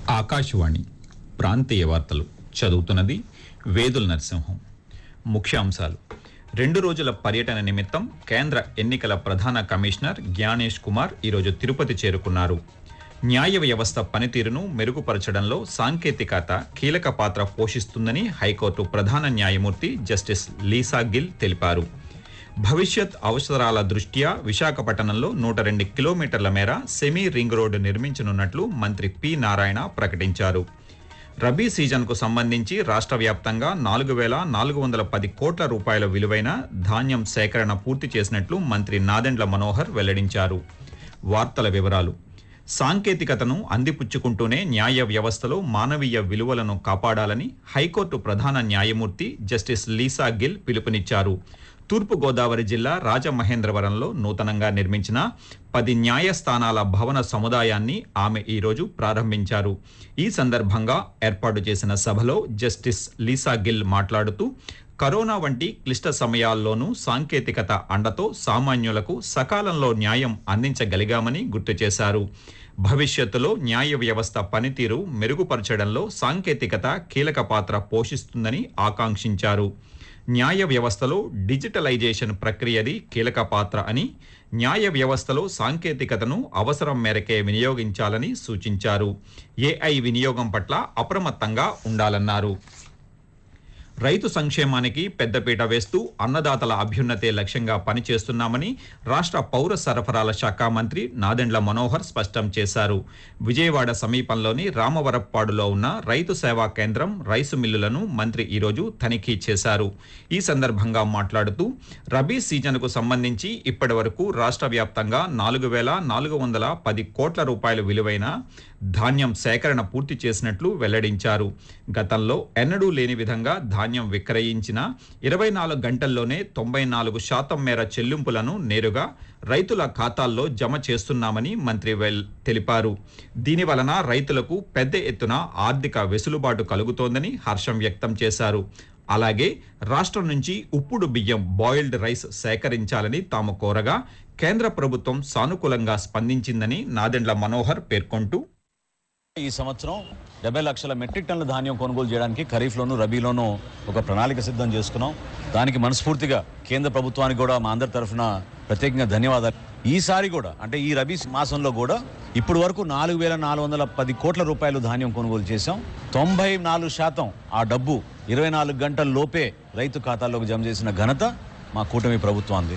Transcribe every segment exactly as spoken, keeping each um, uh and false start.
ఆకాశవాణి ప్రాంతీయ వార్తలు చదువుతున్నది వేదుల నరసింహం. ముఖ్యాంశాలు. రెండు రోజుల పర్యటన నిమిత్తం కేంద్ర ఎన్నికల ప్రధాన కమిషనర్ జ్ఞానేష్ కుమార్ ఈరోజు తిరుపతి చేరుకున్నారు. న్యాయ వ్యవస్థ పనితీరును మెరుగుపరచడంలో సాంకేతికత కీలక పాత్ర పోషిస్తుందని హైకోర్టు ప్రధాన న్యాయమూర్తి జస్టిస్ లీసా గిల్ తెలిపారు. భవిష్యత్ అవసరాల దృష్ట్యా విశాఖపట్నంలో నూట రెండు కిలోమీటర్ల మేర సెమీ రింగ్ రోడ్డు నిర్మించనున్నట్లు మంత్రి పి నారాయణ ప్రకటించారు. రబీ సీజన్కు సంబంధించి రాష్ట్ర వ్యాప్తంగా నాలుగు వేల నాలుగు వందల పది కోట్ల రూపాయల విలువైన ధాన్యం సేకరణ పూర్తి చేసినట్లు మంత్రి నాదెండ్ల మనోహర్ వెల్లడించారు. వార్తల వివరాలు. సాంకేతికతను అందిపుచ్చుకుంటూనే న్యాయ వ్యవస్థలో మానవీయ విలువలను కాపాడాలని హైకోర్టు ప్రధాన న్యాయమూర్తి జస్టిస్ లీసా గిల్ పిలుపునిచ్చారు. తూర్పుగోదావరి జిల్లా రాజమహేంద్రవరంలో నూతనంగా నిర్మించిన పది న్యాయస్థానాల భవన సముదాయాన్ని ఆమె ఈరోజు ప్రారంభించారు. ఈ సందర్భంగా ఏర్పాటు చేసిన సభలో జస్టిస్ లీసా గిల్ మాట్లాడుతూ కరోనా వంటి క్లిష్ట సమయాల్లోనూ సాంకేతికత అండతో సామాన్యులకు సకాలంలో న్యాయం అందించగలిగామని గుర్తు చేశారు. భవిష్యత్తులో న్యాయ వ్యవస్థ పనితీరు మెరుగుపరచడంలో సాంకేతికత కీలక పాత్ర పోషిస్తుందని ఆకాంక్షించారు. న్యాయ వ్యవస్థలో డిజిటలైజేషన్ ప్రక్రియది కీలక పాత్ర అని, న్యాయ వ్యవస్థలో సాంకేతికతను అవసరం మేరకే వినియోగించాలని సూచించారు. ఏఐ వినియోగం పట్ల అప్రమత్తంగా ఉండాలన్నారు. రైతు సంక్షేమానికి పెద్దపీట వేస్తూ అన్నదాతల అభ్యున్నతే లక్ష్యంగా పనిచేస్తున్నామని రాష్ట్ర పౌర సరఫరాల శాఖ మంత్రి నాదెండ్ల మనోహర్ స్పష్టం చేశారు. విజయవాడ సమీపంలోని రామవరప్పాడులో ఉన్న రైతు సేవా కేంద్రం, రైసు మిల్లులను మంత్రి ఈరోజు తనిఖీ చేశారు. ఈ సందర్భంగా మాట్లాడుతూ రబీ సీజన్కు సంబంధించి ఇప్పటి వరకు రాష్ట్ర వ్యాప్తంగా నాలుగు వేల నాలుగు వందల పది కోట్ల రూపాయల విలువైన ధాన్యం సేకరణ పూర్తి చేసినట్లు వెల్లడించారు. గతంలో ఎన్నడూ లేని విధంగా ధాన్యం విక్రయించిన ఇరవై నాలుగు గంటల్లోనే తొంభై నాలుగు శాతం మేర చెల్లింపులను నేరుగా రైతుల ఖాతాల్లో జమ చేస్తున్నామని మంత్రి వెల్ తెలిపారు. దీని వలన రైతులకు పెద్ద ఎత్తున ఆర్థిక వెసులుబాటు కలుగుతోందని హర్షం వ్యక్తం చేశారు. అలాగే రాష్ట్రం నుంచి ఉప్పుడు బియ్యం, బాయిల్డ్ రైస్ సేకరించాలని తాము కోరగా కేంద్ర ప్రభుత్వం సానుకూలంగా స్పందించిందని నాదెండ్ల మనోహర్ పేర్కొంటూ, ఈ సంవత్సరం డెబ్బై లక్షల మెట్రిక్ టన్నుల ధాన్యం కొనుగోలు చేయడానికి ఖరీఫ్లోను రబీలోను ఒక ప్రణాళిక సిద్ధం చేసుకున్నాం. దానికి మనస్ఫూర్తిగా కేంద్ర ప్రభుత్వానికి కూడా మా అందరి తరఫున ప్రత్యేకంగా ధన్యవాదాలు. ఈసారి కూడా అంటే ఈ రబీ మాసంలో కూడా ఇప్పుడు వరకు నాలుగు వేల నాలుగు వందల పది కోట్ల రూపాయలు ధాన్యం కొనుగోలు చేశాం. తొంభై నాలుగు శాతం ఆ డబ్బు ఇరవై నాలుగు గంటల లోపే రైతు ఖాతాల్లోకి జమ చేసిన ఘనత మా కూటమి ప్రభుత్వానికి.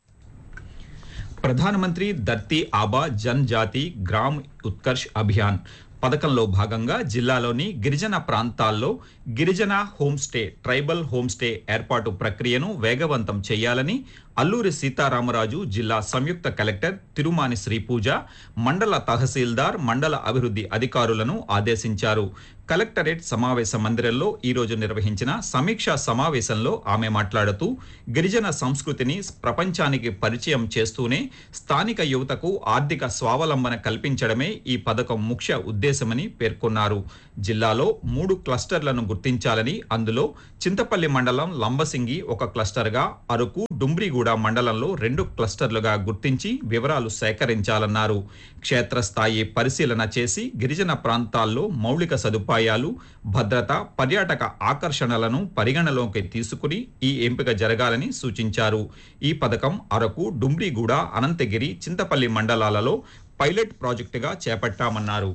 ప్రధానమంత్రి ధర్తీ ఆబా జన్ జాతి గ్రామ్ ఉత్కర్ష్ అభియాన్ పథకంలో భాగంగా జిల్లాలోని గిరిజన ప్రాంతాల్లో గిరిజన హోంస్టే, ట్రైబల్ హోంస్టే ఏర్పాటు ప్రక్రియను వేగవంతం చేయాలని అల్లూరి సీతారామరాజు జిల్లా సంయుక్త కలెక్టర్ తిరుమాని శ్రీపూజ మండల తహసీల్దార్, మండల అభివృద్ధి అధికారులను ఆదేశించారు. కలెక్టరేట్ సమావేశ మందిరంలో ఈరోజు నిర్వహించిన సమీక్షా సమావేశంలో ఆమె మాట్లాడుతూ గిరిజన సంస్కృతిని ప్రపంచానికి పరిచయం చేస్తూనే స్థానిక యువతకు ఆర్థిక స్వావలంబన కల్పించడమే ఈ పథకం ముఖ్య ఉద్దేశమని పేర్కొన్నారు. జిల్లాలో మూడు క్లస్టర్లను గుర్తించాలని, అందులో చింతపల్లి మండలం లంబసింగి ఒక క్లస్టర్గా, అరకు, డుమ్రిగూడ మండలంలో రెండు క్లస్టర్లుగా గుర్తించి వివరాలు సేకరించాలన్నారు. క్షేత్రస్థాయి పరిశీలన చేసి గిరిజన ప్రాంతాల్లో మౌలిక సదుపాయాలు, భద్రత, పర్యాటక ఆకర్షణలను పరిగణలోకి తీసుకుని ఈ ఎంపిక జరగాలని సూచించారు. ఈ పథకం అరకు, డుమ్రిగూడ, అనంతగిరి, చింతపల్లి మండలాలలో పైలట్ ప్రాజెక్టుగా చేపట్టామన్నారు.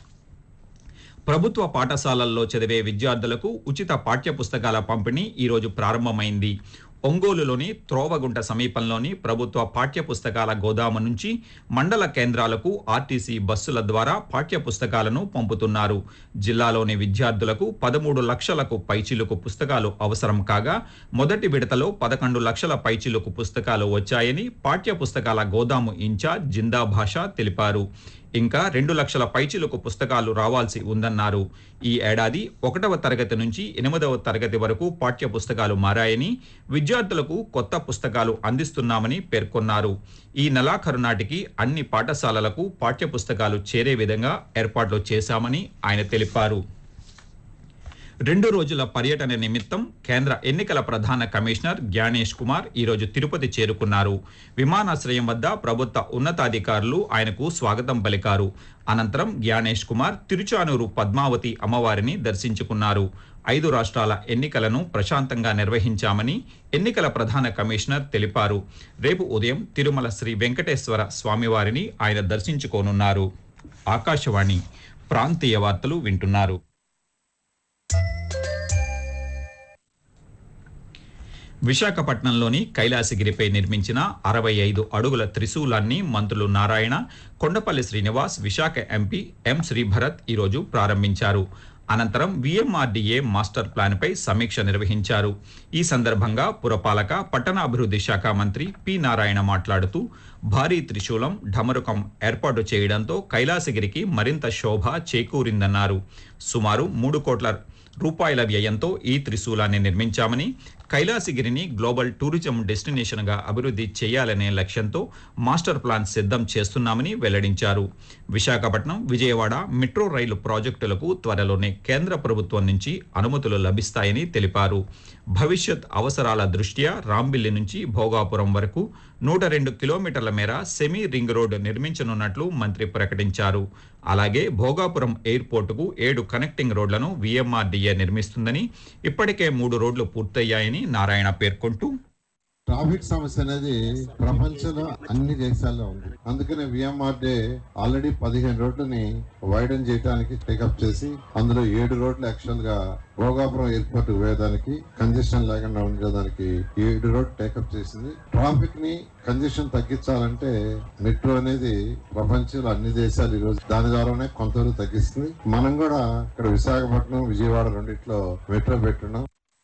ప్రభుత్వ పాఠశాలల్లో చదివే విద్యార్థులకు ఉచిత పాఠ్య పుస్తకాల పంపిణీ ఈరోజు ప్రారంభమైంది. ఒంగోలులోని త్రోవగుంట సమీపంలోని ప్రభుత్వ పాఠ్య పుస్తకాల గోదాము నుంచి మండల కేంద్రాలకు ఆర్టీసీ బస్సుల ద్వారా పాఠ్య పుస్తకాలను పంపుతున్నారు. జిల్లాలోని విద్యార్థులకు పదమూడు లక్షలకు పైచిలుకు పుస్తకాలు అవసరం కాగా మొదటి విడతలో పదకొండు లక్షల పైచిలుకు పుస్తకాలు వచ్చాయని పాఠ్య పుస్తకాల గోదాము ఇన్ఛార్జ్ జిందా భాషా తెలిపారు. ఇంకా రెండు లక్షల పైచిలుకు పుస్తకాలు రావాల్సి ఉందన్నారు. ఈ ఏడాది ఒకటవ తరగతి నుంచి ఎనిమిదవ తరగతి వరకు పాఠ్య పుస్తకాలు మారాయని, విద్యార్థులకు కొత్త పుస్తకాలు అందిస్తున్నామని పేర్కొన్నారు. ఈ నెలాఖరు నాటికి అన్ని పాఠశాలలకు పాఠ్య పుస్తకాలు చేరే విధంగా ఏర్పాట్లు చేశామని ఆయన తెలిపారు. రెండు రోజుల పర్యటన నిమిత్తం కేంద్ర ఎన్నికల ప్రధాన కమిషనర్ జ్ఞానేష్ కుమార్ ఈరోజు తిరుపతి చేరుకున్నారు. విమానాశ్రయం వద్ద ప్రభుత్వ ఉన్నతాధికారులు ఆయనకు స్వాగతం పలికారు. అనంతరం జ్ఞానేష్ కుమార్ తిరుచానూరు పద్మావతి అమ్మవారిని దర్శించుకున్నారు. ఐదు రాష్ట్రాల ఎన్నికలను ప్రశాంతంగా నిర్వహించామని ఎన్నికల ప్రధాన కమిషనర్ తెలిపారు. రేపు ఉదయం తిరుమల శ్రీ వెంకటేశ్వర స్వామివారిని ఆయన దర్శించుకోనున్నారు. ఆకాశవాణి ప్రాంతీయ వార్తలు వింటున్నారు. విశాఖపట్నంలోని కైలాసగిరిపై నిర్మించిన అరవై ఐదు అడుగుల త్రిశూలాన్ని మంత్రులు నారాయణ, కొండపల్లి శ్రీనివాస్, విశాఖ ఎంపీ ఎం శ్రీభరత్ ఈరోజు ప్రారంభించారు. అనంతరం విఎంఆర్డీఏ మాస్టర్ ప్లాన్పై సమీక్ష నిర్వహించారు. ఈ సందర్భంగా పురపాలక పట్టణాభివృద్ధి శాఖ మంత్రి పి నారాయణ మాట్లాడుతూ భారీ త్రిశూలం, ఢమరుకం ఏర్పాటు చేయడంతో కైలాసగిరికి మరింత శోభ చేకూరిందన్నారు. సుమారు మూడు కోట్ల రూపాయల వ్యయంతో ఈ త్రిశూలాన్ని నిర్మించామని, కైలాసగిరిని గ్లోబల్ టూరిజం డెస్టినేషన్గా అభివృద్ధి చేయాలనే లక్ష్యంతో మాస్టర్ ప్లాన్ సిద్ధం చేస్తున్నామని వెల్లడించారు. విశాఖపట్నం, విజయవాడ మెట్రో రైలు ప్రాజెక్టులకు త్వరలోనే కేంద్ర ప్రభుత్వం నుంచి అనుమతులు లభిస్తాయని తెలిపారు. భవిష్యత్ అవసరాల దృష్ట్యా రాంబిల్లి నుంచి భోగాపురం వరకు నూట రెండు కిలోమీటర్ల మేర సెమీ రింగ్ రోడ్ నిర్మించనున్నట్లు మంత్రి ప్రకటించారు. అలాగే భోగాపురం ఎయిర్పోర్టుకు ఏడు కనెక్టింగ్ రోడ్లను విఎంఆర్డీఏ నిర్మిస్తుందని, ఇప్పటికే మూడు రోడ్లు పూర్తయ్యాయని నారాయణ పేర్కొంటూ, ట్రాఫిక్ సమస్య అనేది ప్రపంచంలో అన్ని దేశాల్లో ఉంది. అందుకనే విఎంఆర్డే ఆల్రెడీ పదిహేను రోడ్లని వైడన్ చేయడానికి టేకప్ చేసి అందులో ఏడు రోడ్లు యాక్చువల్ గా భోగాపురం ఎయిర్పోర్ట్ పోయేదానికి, కంజెషన్ లేకుండా ఉండేదానికి ఏడు రోడ్ టేకప్ చేసింది. ట్రాఫిక్ ని కంజెషన్ తగ్గించాలంటే మెట్రో అనేది ప్రపంచంలో అన్ని దేశాలు ఈ రోజు దాని ద్వారానే కొంతవరకు తగ్గిస్తుంది. మనం కూడా ఇక్కడ విశాఖపట్నం, విజయవాడ రెండిట్లో మెట్రో పెట్టున్నాం.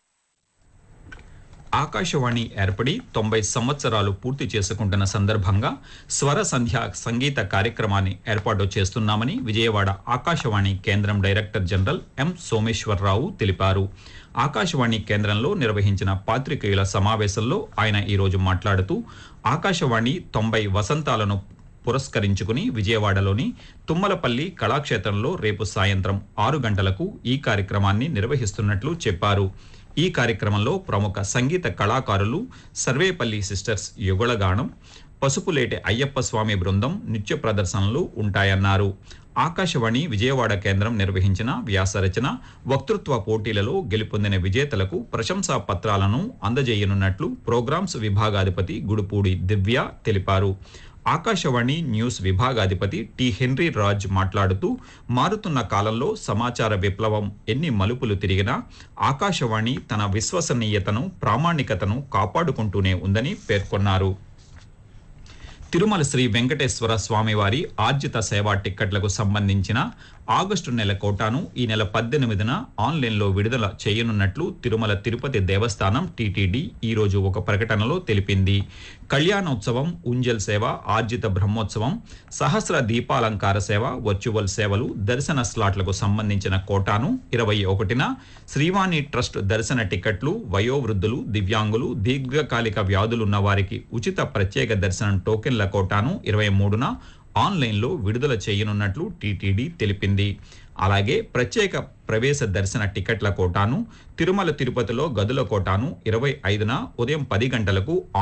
ఆకాశవాణి ఏర్పడి తొంభై సంవత్సరాలు పూర్తి చేసుకుంటున్న సందర్భంగా స్వర సంధ్య సంగీత కార్యక్రమాన్ని ఏర్పాటు చేస్తున్నామని విజయవాడ ఆకాశవాణి కేంద్రం డైరెక్టర్ జనరల్ ఎం సోమేశ్వరరావు తెలిపారు. ఆకాశవాణి కేంద్రంలో నిర్వహించిన పాత్రికేయుల సమావేశంలో ఆయన ఈరోజు మాట్లాడుతూ, ఆకాశవాణి తొంభై వసంతాలను పురస్కరించుకుని విజయవాడలోని తుమ్మలపల్లి కళాక్షేత్రంలో రేపు సాయంత్రం ఆరు గంటలకు ఈ కార్యక్రమాన్ని నిర్వహిస్తున్నట్లు చెప్పారు. ఈ కార్యక్రమంలో ప్రముఖ సంగీత కళాకారులు సర్వేపల్లి సిస్టర్స్ యుగళగానం, పసుపులేటి అయ్యప్ప స్వామి బృందం నృత్య ప్రదర్శనలు ఉంటాయన్నారు. ఆకాశవాణి విజయవాడ కేంద్రం నిర్వహించిన వ్యాసరచన, వక్తృత్వ పోటీలలో గెలుపొందిన విజేతలకు ప్రశంసా పత్రాలను అందజేయనున్నట్లు ప్రోగ్రామ్స్ విభాగాధిపతి గుడుపూడి దివ్య తెలిపారు. Akashvani news విభాగాధిపతి T henry Raj మాట్లాడుతూ, మారుతున్న కాలంలో సమాచార విప్లవం ఎన్ని మలుపులు తిరిగినా ఆకాశవాణి తన విశ్వసనీయతను, ప్రామాణికతను కాపాడుకుంటూనే ఉందని పేర్కొన్నారు. తిరుమల శ్రీ వెంకటేశ్వర స్వామివారి ఆర్జిత సేవా టిక్కెట్లకు సంబంధించిన ఆగస్టు నెల కోటాను ఈ నెల పద్దెనిమిదిన ఆన్లైన్లో విడుదల చేయనున్నట్లు తిరుమల తిరుపతి దేవస్థానం టీటీడీ ఈరోజు ఒక ప్రకటనలో తెలిపింది. కళ్యాణోత్సవం, ఉంజల్ సేవ, ఆర్జిత బ్రహ్మోత్సవం, సహస్ర దీపాలంకార సేవ, వర్చువల్ సేవలు, దర్శన స్లాట్లకు సంబంధించిన కోటాను ఇరవై ఒకటిన, శ్రీవాణి ట్రస్ట్ దర్శన టికెట్లు, వయోవృద్ధులు, దివ్యాంగులు, దీర్ఘకాలిక వ్యాధులున్న వారికి ఉచిత ప్రత్యేక దర్శనం టోకెన్ల కోటాను ఇరవై మూడున ఆన్లైన్లో విడుదల చేయనున్నట్లు టీటీడీ తెలిపింది. అలాగే ప్రత్యేక ప్రవేశ దర్శన టికెట్ల కోటాను, తిరుమల తిరుపతిలో గదుల కోటాను ఇరవై ఐదున ఉదయం పది గంటలకు